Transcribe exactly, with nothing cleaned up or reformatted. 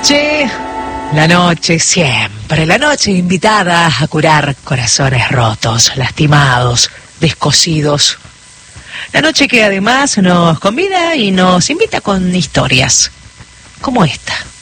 noche, la noche siempre, la noche invitada a curar corazones rotos, lastimados, descosidos. La noche que además nos convida y nos invita con historias, como esta.